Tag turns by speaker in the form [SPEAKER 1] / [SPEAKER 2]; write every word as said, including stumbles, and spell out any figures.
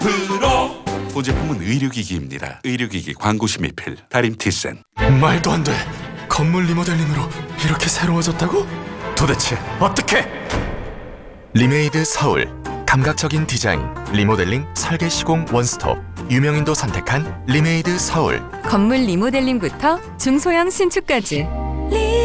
[SPEAKER 1] 프로 본 제품은 의료기기입니다. 의료기기 광고 심의필 다림티센.
[SPEAKER 2] 말도 안 돼. 건물 리모델링으로 이렇게 새로워졌다고? 도대체 어떻게? 리메이드 서울. 감각적인 디자인, 리모델링, 설계 시공 원스톱. 유명인도 선택한 리메이드 서울.
[SPEAKER 3] 건물 리모델링부터 중소형 신축까지